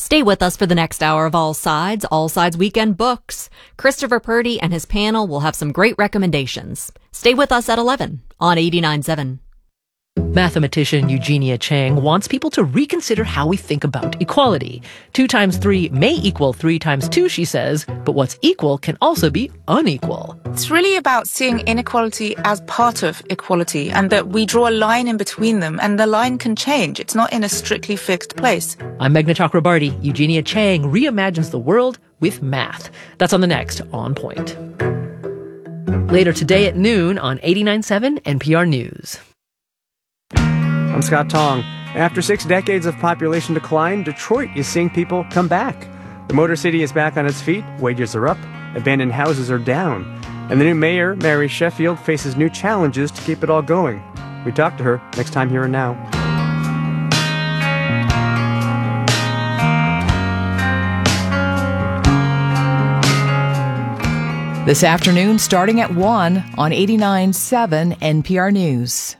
Stay with us for the next hour of All Sides Weekend Books. Christopher Purdy and his panel will have some great recommendations. Stay with us at 11 on 89.7. Mathematician Eugenia Chang wants people to reconsider how we think about equality. 2 times 3 may equal 3 times 2, she says, but what's equal can also be unequal. It's really about seeing inequality as part of equality and that we draw a line in between them and the line can change. It's not in a strictly fixed place. I'm Meghna Chakrabarty. Eugenia Chang reimagines the world with math. That's on the next On Point. Later today at noon on 89.7 NPR News. I'm Scott Tong. After 6 decades of population decline, Detroit is seeing people come back. The Motor City is back on its feet, wages are up, abandoned houses are down, and the new mayor, Mary Sheffield, faces new challenges to keep it all going. We talk to her next time Here and Now. This afternoon, starting at 1 on 89.7 NPR News.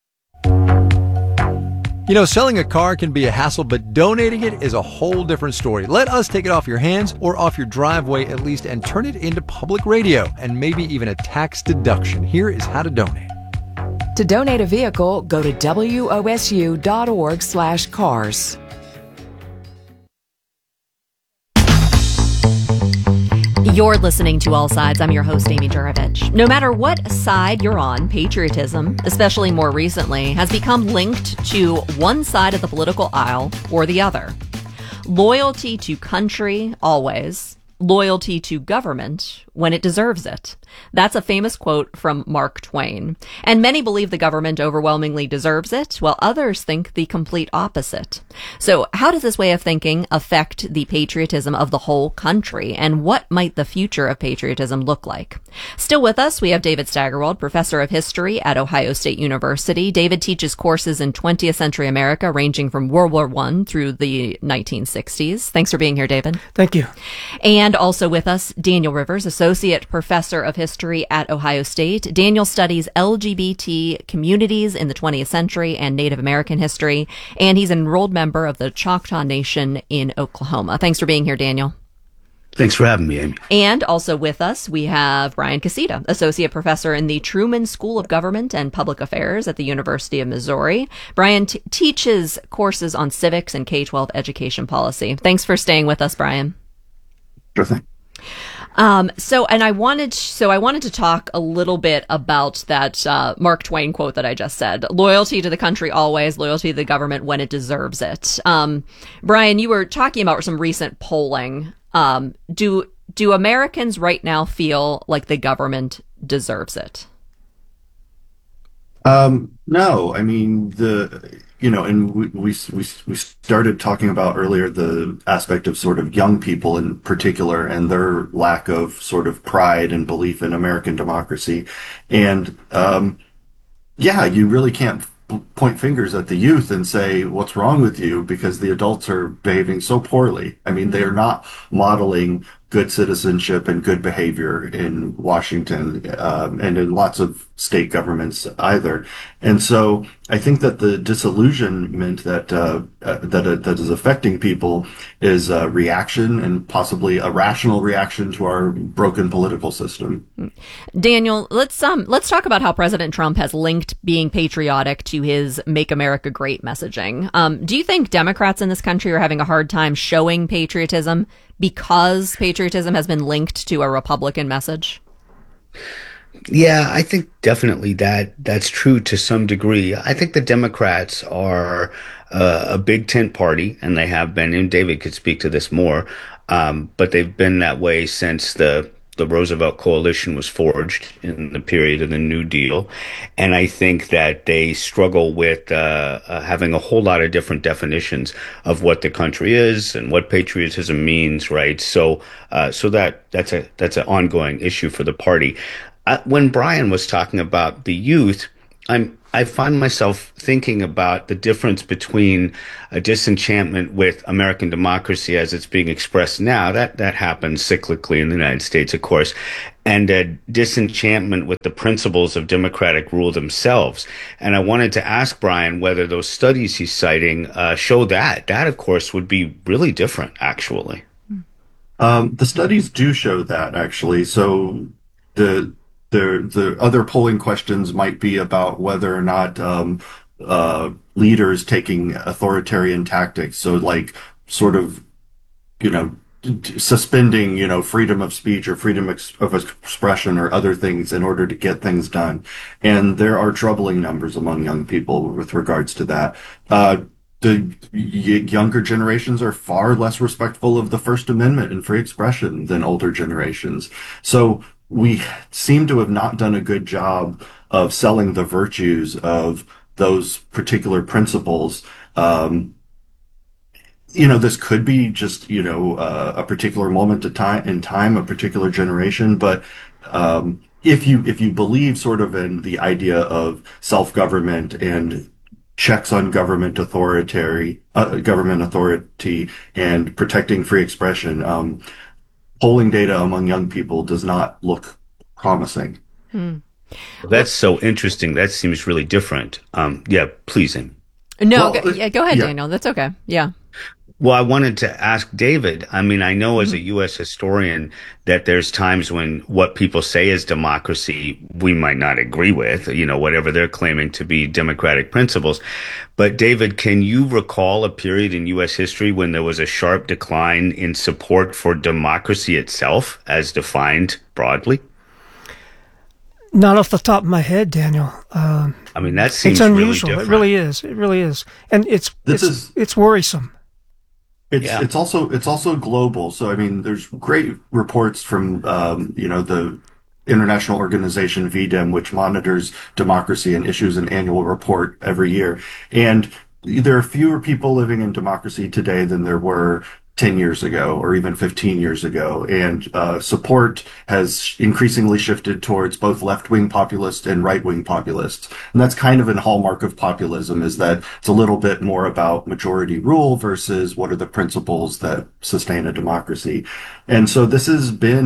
You know, selling a car can be a hassle, but donating it is a whole different story. Let us take it off your hands or off your driveway at least and turn it into public radio and maybe even a tax deduction. Here is how to donate. To donate a vehicle, go to wosu.org/cars. You're listening to All Sides. I'm your host, Amy Juravich. No matter what side you're on, patriotism, especially more recently, has become linked to one side of the political aisle or the other. Loyalty to country, always. Loyalty to government when it deserves it. That's a famous quote from Mark Twain. And many believe the government overwhelmingly deserves it, while others think the complete opposite. So how does this way of thinking affect the patriotism of the whole country? And what might the future of patriotism look like? Still with us, we have David Steigerwald, professor of history at Ohio State University. David teaches courses in 20th century America, ranging from World War I through the 1960s. Thanks for being here, David. Thank you. And also with us, Daniel Rivers, associate professor of history at Ohio State. Daniel studies LGBT communities in the 20th century and Native American history, and he's an enrolled member of the Choctaw Nation in Oklahoma. Thanks for being here, Daniel. Thanks for having me, Amy. And also with us, we have Brian Casita, associate professor in the Truman School of Government and Public Affairs at the University of Missouri. Brian teaches courses on civics and K-12 education policy. Thanks for staying with us, Brian. Sure thing. I wanted to talk a little bit about that Mark Twain quote that I just said. Loyalty to the country always, loyalty to the government when it deserves it. Brian, you were talking about some recent polling. Do Americans right now feel like the government deserves it? No, I mean, and we started talking about earlier the aspect of sort of young people in particular and their lack of sort of pride and belief in American democracy. And, you really can't point fingers at the youth and say, what's wrong with you? Because the adults are behaving so poorly. I mean, they are not modeling good citizenship and good behavior in Washington, and in lots of state governments either. And so I think that the disillusionment that is affecting people is a reaction, and possibly a rational reaction, to our broken political system. Daniel, let's talk about how President Trump has linked being patriotic to his Make America Great messaging. Do you think Democrats in this country are having a hard time showing patriotism because patriotism has been linked to a Republican message? Yeah, I think definitely that's true to some degree. I think the Democrats are a big tent party, and they have been, and David could speak to this more, but they've been that way since the Roosevelt coalition was forged in the period of the New Deal. And I think that they struggle with having a whole lot of different definitions of what the country is and what patriotism means, right? So that's an ongoing issue for the party. When Brian was talking about the youth, I find myself thinking about the difference between a disenchantment with American democracy as it's being expressed now. That happens cyclically in the United States, of course, and a disenchantment with the principles of democratic rule themselves. And I wanted to ask Brian whether those studies he's citing show that. That, of course, would be really different, actually. The studies do show that, actually. So the other polling questions might be about whether or not leaders taking authoritarian tactics, so like sort of, suspending, freedom of speech or freedom of expression or other things in order to get things done. And there are troubling numbers among young people with regards to that. The younger generations are far less respectful of the First Amendment and free expression than older generations. So we seem to have not done a good job of selling the virtues of those particular principles. This could be just, a particular moment in time, a particular generation. But if you believe sort of in the idea of self-government and checks on government authority and protecting free expression, polling data among young people does not look promising. That's so interesting. That seems really different. Yeah, please. No, go ahead, yeah. Daniel. That's okay. Yeah. Well, I wanted to ask David. I mean, I know as a U.S. historian that there's times when what people say is democracy, we might not agree with, whatever they're claiming to be democratic principles. But David, can you recall a period in U.S. history when there was a sharp decline in support for democracy itself as defined broadly? Not off the top of my head, Daniel. I mean, that seems it's unusual. Really different. It really is. It really is. And it's worrisome. It's also global. So, I mean, there's great reports from, the international organization VDEM, which monitors democracy and issues an annual report every year. And there are fewer people living in democracy today than there were 10 years ago or even 15 years ago. And support has increasingly shifted towards both left-wing populists and right-wing populists. And that's kind of a hallmark of populism, is that it's a little bit more about majority rule versus what are the principles that sustain a democracy. And so this has been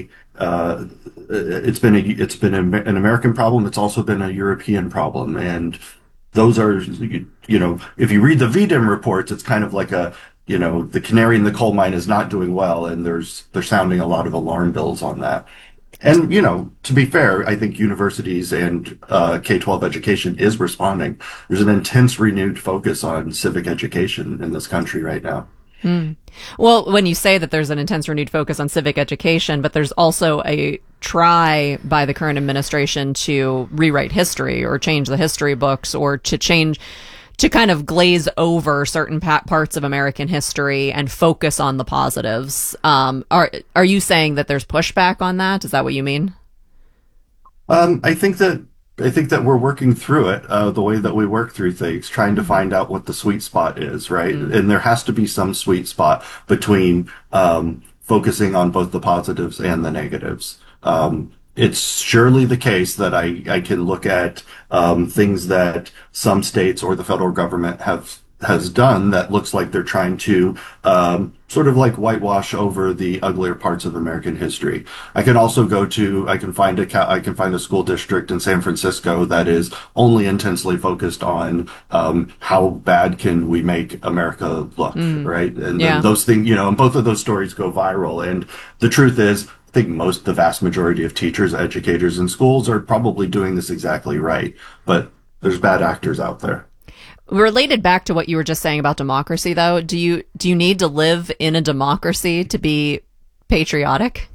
it's been an American problem. It's also been a European problem. And those are, if you read the VDEM reports, it's kind of like the canary in the coal mine is not doing well, and they're sounding a lot of alarm bells on that. And, to be fair, I think universities and K-12 education is responding. There's an intense renewed focus on civic education in this country right now. Well, when you say that there's an intense renewed focus on civic education, but there's also a try by the current administration to rewrite history or change the history books or to kind of glaze over certain parts of American history and focus on the positives. Are you saying that there's pushback on that? Is that what you mean? I think that we're working through it the way that we work through things, trying to find out what the sweet spot is, right? And there has to be some sweet spot between focusing on both the positives and the negatives. It's surely the case that I can look at things that some states or the federal government has done that looks like they're trying to sort of like whitewash over the uglier parts of American history. I can also I can find a school district in San Francisco that is only intensely focused on how bad can we make America look, right? And those things, and both of those stories go viral. And the truth is, I think the vast majority of teachers, educators in schools are probably doing this exactly right, but there's bad actors out there. Related back to what you were just saying about democracy, though, do you need to live in a democracy to be patriotic?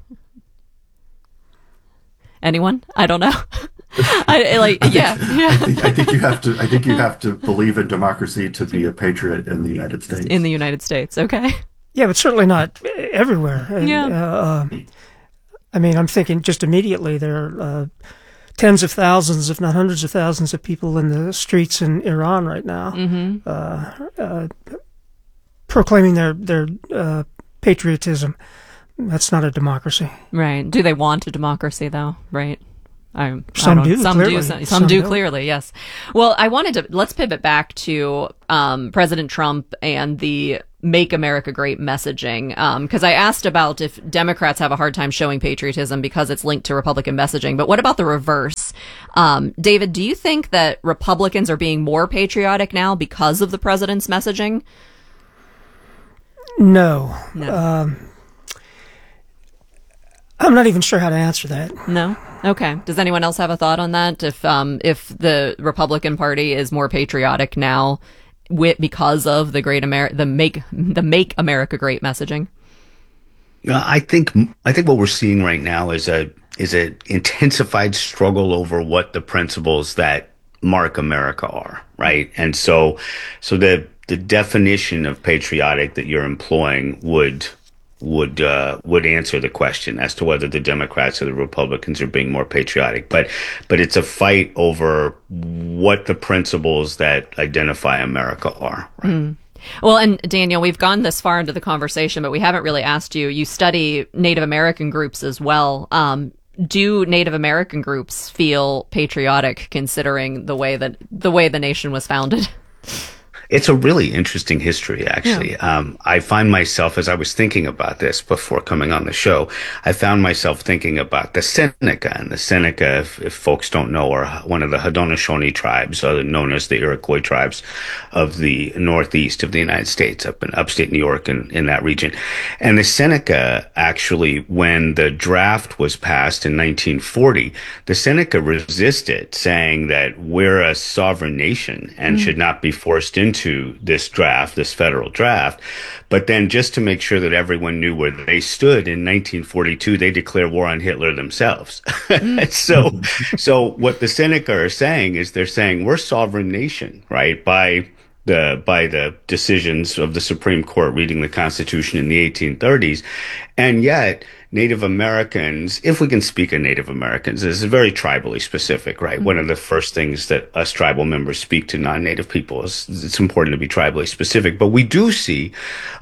Anyone? I don't know. I think you have to believe in democracy to be a patriot in the United States. In the United States, okay. Yeah, but certainly not everywhere. And, I mean, I'm thinking just immediately there are tens of thousands, if not hundreds of thousands of people in the streets in Iran right now, proclaiming their patriotism. That's not a democracy. Right. Do they want a democracy, though? Right. Some do, clearly, yes. Well, let's pivot back to President Trump and the Make America Great messaging. Because I asked about if Democrats have a hard time showing patriotism because it's linked to Republican messaging. But what about the reverse? David, do you think that Republicans are being more patriotic now because of the president's messaging? No. I'm not even sure how to answer that. No? Okay. Does anyone else have a thought on that? If the Republican Party is more patriotic now because of the Make America Great messaging? I think what we're seeing right now is a intensified struggle over what the principles that mark America are, right? And so the definition of patriotic that you're employing would answer the question as to whether the Democrats or the Republicans are being more patriotic. But it's a fight over what the principles that identify America are. Right? Mm. Well, and Daniel, we've gone this far into the conversation, but we haven't really asked you. You study Native American groups as well. Do Native American groups feel patriotic considering the way the nation was founded? It's a really interesting history, actually. Yeah. I find myself, as I was thinking about this before coming on the show, I found myself thinking about the Seneca. And the Seneca, if folks don't know, are one of the Haudenosaunee tribes, known as the Iroquois tribes of the northeast of the United States, up in upstate New York and in that region. And the Seneca, actually, when the draft was passed in 1940, the Seneca resisted, saying that we're a sovereign nation and should not be forced into this federal draft. But then, just to make sure that everyone knew where they stood, in 1942, they declared war on Hitler themselves. So what the Seneca are saying is they're saying we're sovereign nation, right? By the decisions of the Supreme Court reading the Constitution in the 1830s. And yet, Native Americans, if we can speak of Native Americans, this is very tribally specific, right? Mm-hmm. One of the first things that us tribal members speak to non-Native people is it's important to be tribally specific. But we do see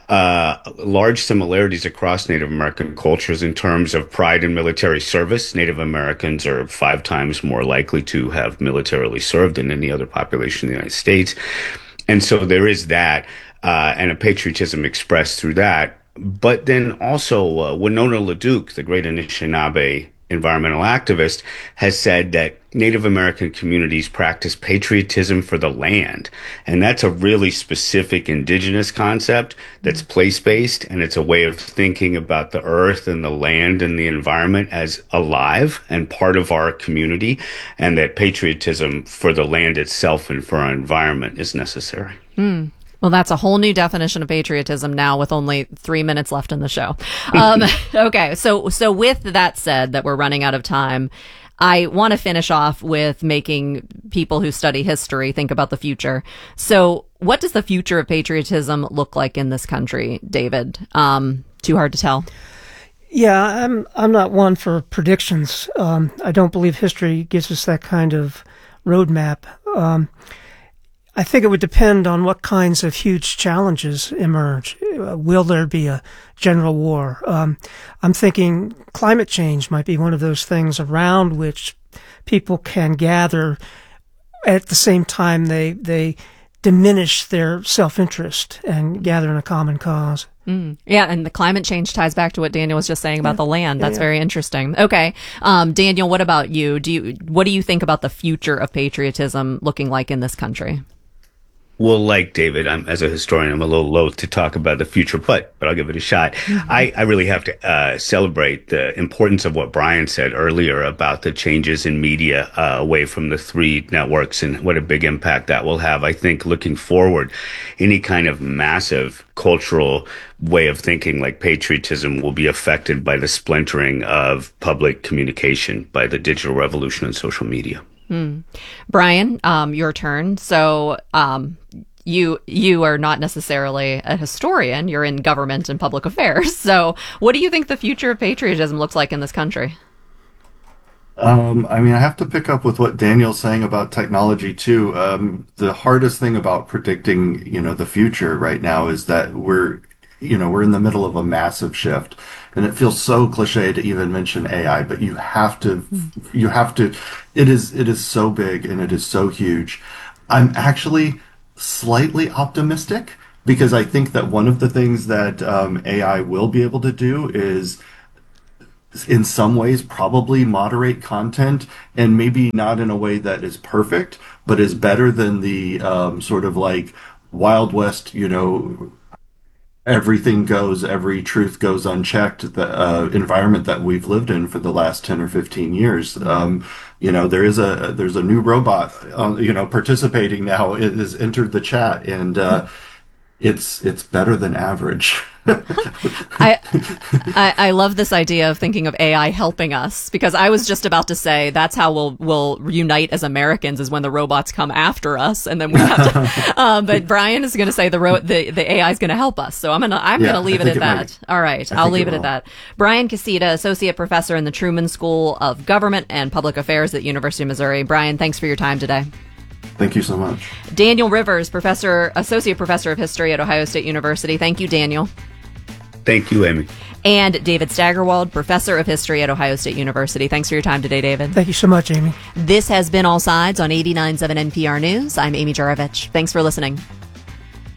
large similarities across Native American cultures in terms of pride in military service. Native Americans are 5 times more likely to have militarily served than any other population in the United States. And so there is that, and a patriotism expressed through that. But then also, Winona LaDuke, the great Anishinaabe environmental activist, has said that Native American communities practice patriotism for the land. And that's a really specific indigenous concept that's place-based, and it's a way of thinking about the earth and the land and the environment as alive and part of our community, and that patriotism for the land itself and for our environment is necessary. Mm. Well, that's a whole new definition of patriotism now with only 3 minutes left in the show. Okay. So with that said, that we're running out of time, I want to finish off with making people who study history think about the future. So what does the future of patriotism look like in this country, David? Too hard to tell. Yeah, I'm not one for predictions. I don't believe history gives us that kind of roadmap. I think it would depend on what kinds of huge challenges emerge. Will there be a general war? I'm thinking climate change might be one of those things around which people can gather at the same time they diminish their self-interest and gather in a common cause. Yeah, and the climate change ties back to what Daniel was just saying about the land. That's very interesting. Okay, Daniel, what about you? What do you think about the future of patriotism looking like in this country? Well, like David, as a historian, I'm a little loath to talk about the future, but I'll give it a shot. Mm-hmm. I really have to celebrate the importance of what Brian said earlier about the changes in media away from the 3 networks and what a big impact that will have. I think looking forward, any kind of massive cultural way of thinking like patriotism will be affected by the splintering of public communication by the digital revolution and social media. Brian, your turn. So, you are not necessarily a historian. You're in government and public affairs. So what do you think the future of patriotism looks like in this country? I have to pick up with what Daniel's saying about technology too. The hardest thing about predicting, the future right now is that we're in the middle of a massive shift, and it feels so cliche to even mention AI, but you have to, it is so big and it is so huge. I'm actually slightly optimistic because I think that one of the things that AI will be able to do is, in some ways, probably moderate content, and maybe not in a way that is perfect, but is better than the sort of like Wild West, everything goes, every truth goes unchecked, the environment that we've lived in for the last 10 or 15 years. There's a new robot, participating now. It has entered the chat, and it's better than average. I love this idea of thinking of AI helping us, because I was just about to say that's how we'll unite as Americans, is when the robots come after us, and then we have to. But Brian is going to say the AI is going to help us, so I'm gonna leave it at that. All right, I'll leave it at that. Brian Casita, associate professor in the Truman School of Government and Public Affairs at University of Missouri. Brian, thanks for your time today. Thank you so much. Daniel Rivers, associate professor of history at Ohio State University. Thank you, Daniel. Thank you, Amy. And David Staggerwald, professor of history at Ohio State University. Thanks for your time today, David. Thank you so much, Amy. This has been All Sides on 89.7 NPR News. I'm Amy Juravich. Thanks for listening.